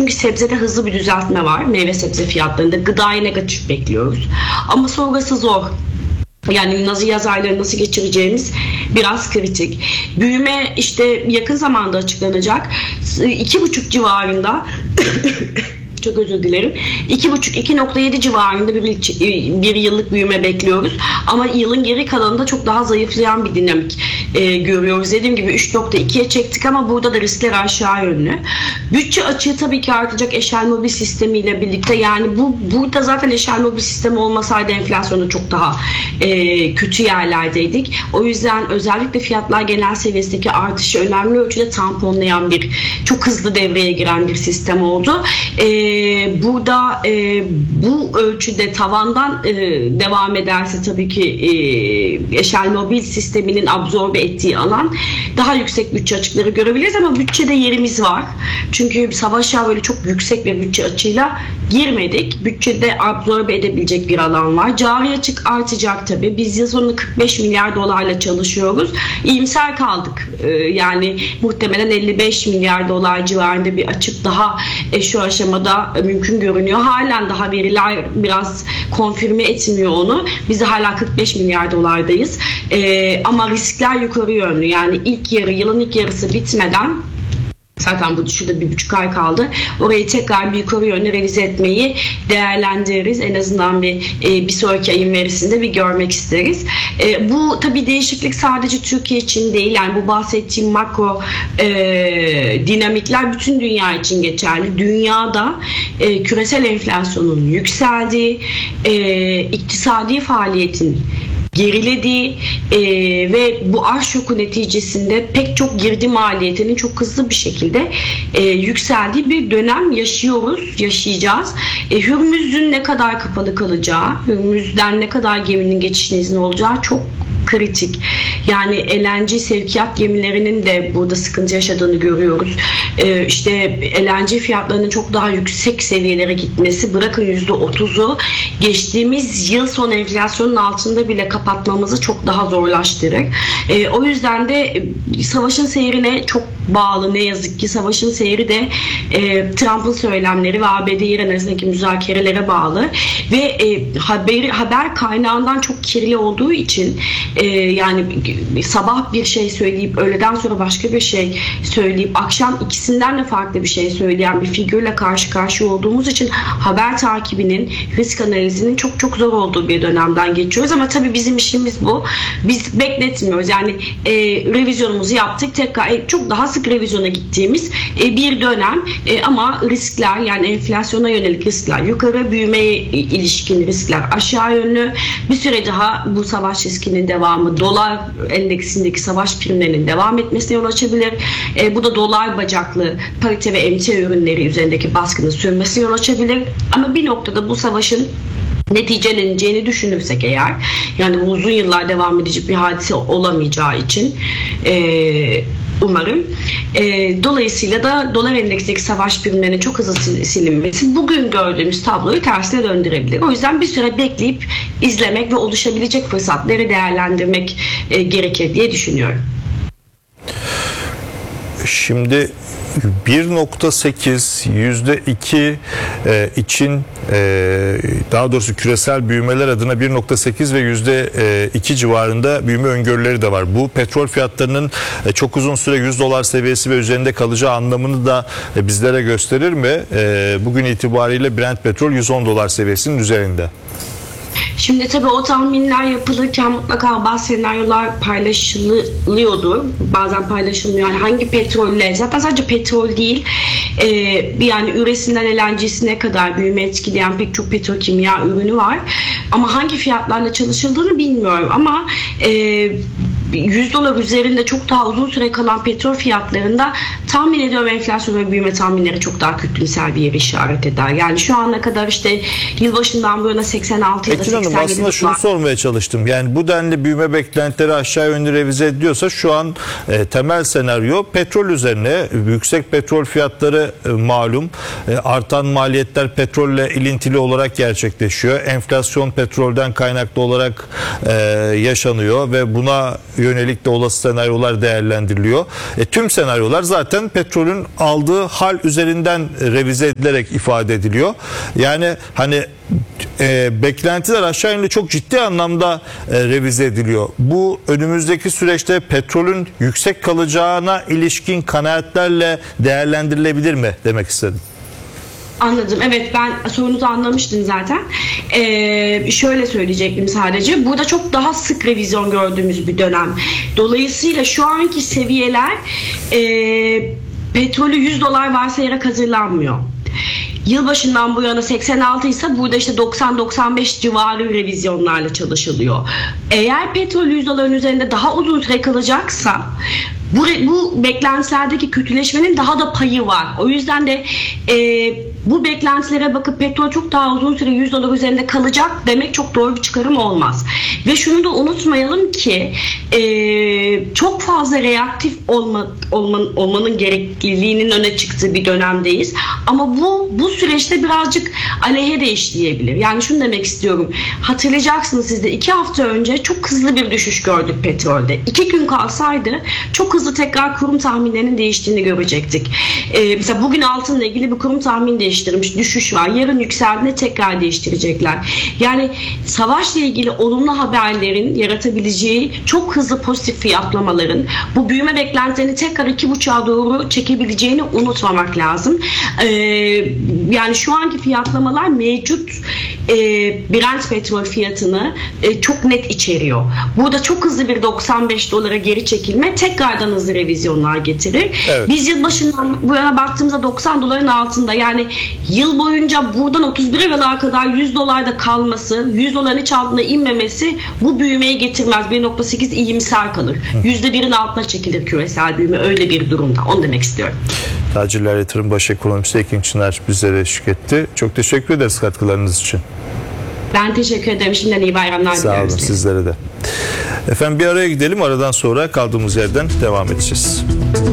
Çünkü sebzede hızlı bir düzeltme var. Meyve sebze fiyatlarında gıdaya negatif bekliyoruz. Ama sonrası zor. Yani yaz aylarını nasıl geçireceğimiz biraz kritik. Büyüme işte yakın zamanda açıklanacak. 2,5 civarında çok özür dilerim. 2,5-2,7 civarında bir yıllık büyüme bekliyoruz. Ama yılın geri kalanında çok daha zayıflayan bir dinamik görüyoruz. Dediğim gibi 3,2'ye çektik ama burada da riskler aşağı yönlü. Bütçe açığı tabii ki artacak eşel mobil sistemiyle birlikte. Yani burada zaten eşel mobil sistemi olmasaydı enflasyonu çok daha kötü yerlerdeydik. O yüzden özellikle fiyatlar genel seviyesindeki artışı önemli ölçüde tamponlayan çok hızlı devreye giren bir sistem oldu. Burada bu ölçüde tavandan devam ederse tabii ki eşel mobil sisteminin absorbe ettiği alan daha yüksek bütçe açıkları görebiliriz ama bütçede yerimiz var. Çünkü savaşa böyle çok yüksek bir bütçe açığıyla girmedik. Bütçede absorbe edebilecek bir alan var. Cari açık artacak tabii. Biz yıl sonunda 45 milyar dolarla çalışıyoruz. İyimser kaldık. Yani muhtemelen 55 milyar dolar civarında bir açık daha şu aşamada mümkün görünüyor. Halen daha veriler biraz konfirme etmiyor onu. Biz de hala 45 milyar dolardayız. Ama riskler yukarı yönlü. Yani yılın ilk yarısı bitmeden zaten bu şurada 1,5 ay kaldı. Orayı tekrar bir yukarı yönlü revize etmeyi değerlendiririz. En azından bir sonraki ayın verisinde bir görmek isteriz. Bu tabii değişiklik sadece Türkiye için değil. Yani bu bahsettiğim makro dinamikler bütün dünya için geçerli. Dünyada küresel enflasyonun yükseldiği, iktisadi faaliyetin gerilediği ve bu arz şoku neticesinde pek çok girdi maliyetinin çok hızlı bir şekilde yükseldiği bir dönem yaşayacağız. Hürmüz'ün ne kadar kapalı kalacağı, Hürmüz'den ne kadar geminin geçişine izin olacağı çok kritik. Yani LNG sevkiyat gemilerinin de burada sıkıntı yaşadığını görüyoruz. İşte LNG fiyatlarının çok daha yüksek seviyelere gitmesi, bırakın %30'u geçtiğimiz yıl son enflasyonun altında bile kapatmamızı çok daha zorlaştırır. O yüzden de savaşın seyrine çok bağlı ne yazık ki. Savaşın seyri de Trump'ın söylemleri ve ABD-İran arasındaki müzakerelere bağlı ve haber kaynağından çok kirli olduğu için yani sabah bir şey söyleyip öğleden sonra başka bir şey söyleyip akşam ikisinden de farklı bir şey söyleyen bir figürle karşı karşıya olduğumuz için haber takibinin, risk analizinin çok çok zor olduğu bir dönemden geçiyoruz ama tabii bizim işimiz bu. Biz bekletmiyoruz. Yani revizyonumuzu yaptık. Tekrar çok daha sık revizyona gittiğimiz bir dönem ama riskler yani enflasyona yönelik riskler yukarı, büyümeye ilişkin riskler aşağı yönlü. Bir süre daha bu savaş riskinin devamı, dolar endeksindeki savaş primlerinin devam etmesine yol açabilir. Bu da dolar bacaklı parite ve emtia ürünleri üzerindeki baskının sürmesine yol açabilir. Ama bir noktada bu savaşın neticeleneceğini düşünürsek eğer, yani bu uzun yıllar devam edecek bir hadise olamayacağı için umarım. Dolayısıyla da dolar endeksindeki savaş primlerinin çok hızlı silinmesi bugün gördüğümüz tabloyu tersine döndürebilir. O yüzden bir süre bekleyip izlemek ve oluşabilecek fırsatları değerlendirmek gerekir diye düşünüyorum. Şimdi 1,8 %2 için daha doğrusu küresel büyümeler adına 1,8 ve %2 civarında büyüme öngörüleri de var. Bu petrol fiyatlarının çok uzun süre 100 dolar seviyesi ve üzerinde kalacağı anlamını da bizlere gösterir mi? Bugün itibariyle Brent petrol 110 dolar seviyesinin üzerinde. Şimdi tabii o tahminler yapılırken mutlaka bazı senaryolar paylaşılıyordu. Bazen paylaşılmıyor. Yani hangi petrolle, zaten sadece petrol değil, yani üresinden LNG'sine kadar büyüme etkileyen pek çok petrokimya ürünü var. Ama hangi fiyatlarla çalışıldığını bilmiyorum. Ama 100 dolar üzerinde çok daha uzun süre kalan petrol fiyatlarında tahmin ediyorum enflasyon ve büyüme tahminleri çok daha kötümser bir yere işaret eder. Yani şu ana kadar işte yılbaşından bu yana 86 ya da 87 Hanım, aslında şunu sormaya çalıştım. Yani bu denli büyüme beklentileri aşağı yönlü revize ediliyorsa şu an temel senaryo petrol üzerine. Yüksek petrol fiyatları malum. Artan maliyetler petrolle ilintili olarak gerçekleşiyor. Enflasyon petrolden kaynaklı olarak yaşanıyor ve buna yönelik de olası senaryolar değerlendiriliyor. Tüm senaryolar zaten bazen petrolün aldığı hal üzerinden revize edilerek ifade ediliyor. Yani hani beklentiler aşağı yönlü çok ciddi anlamda revize ediliyor. Bu önümüzdeki süreçte petrolün yüksek kalacağına ilişkin kanaatlerle değerlendirilebilir mi demek istedim. Anladım. Evet, ben sorunuzu anlamıştım zaten. Şöyle söyleyecektim sadece. Burada çok daha sık revizyon gördüğümüz bir dönem. Dolayısıyla şu anki seviyeler petrolü $100 varsayarak hazırlanmıyor. Yılbaşından bu yana 86 ise burada işte 90-95 civarı revizyonlarla çalışılıyor. Eğer petrol $100'ın üzerinde daha uzun süre kalacaksa bu beklentilerdeki kötüleşmenin daha da payı var. O yüzden de bu beklentilere bakıp petrol çok daha uzun süre $100 üzerinde kalacak demek çok doğru bir çıkarım olmaz. Ve şunu da unutmayalım ki çok fazla reaktif olmanın gerekliliğinin öne çıktığı bir dönemdeyiz. Ama bu süreçte birazcık aleyhe de işleyebilir. Yani şunu demek istiyorum. Hatırlayacaksınız, siz de 2 hafta önce çok hızlı bir düşüş gördük petrolde. 2 gün kalsaydı çok hızlı tekrar kurum tahminlerinin değiştiğini görecektik. Mesela bugün altınla ilgili bir kurum tahmin değiştirmiş, düşüş var. Yarın yükseldiğinde tekrar değiştirecekler. Yani savaşla ilgili olumlu haberlerin yaratabileceği çok hızlı pozitif fiyatlamaların bu büyüme beklentilerini tekrar 2,5'a doğru çekebileceğini unutmamak lazım. Yani şu anki fiyatlamalar mevcut Brent petrol fiyatını çok net içeriyor. Burada çok hızlı bir $95 geri çekilme tekrardan hızlı revizyonlar getirir. Evet. Biz yılbaşından bu yana baktığımızda $90'ın altında, yani yıl boyunca buradan 31'e kadar $100'da kalması, $100'ın hiç altına inmemesi bu büyümeyi getirmez. 1.8 iyimser kalır. %1'in altına çekilir küresel büyüme öyle bir durumda. Onu demek istiyorum. Tacirler Yatırım Baş Ekonomisti Ekin Çınar bizlere eşlik etti. Çok teşekkür ederiz katkılarınız için. Ben teşekkür ederim. Şimdiden iyi bayramlar diliyorum. Sağ olun, sizlere de. Efendim bir araya gidelim. Aradan sonra kaldığımız yerden devam edeceğiz.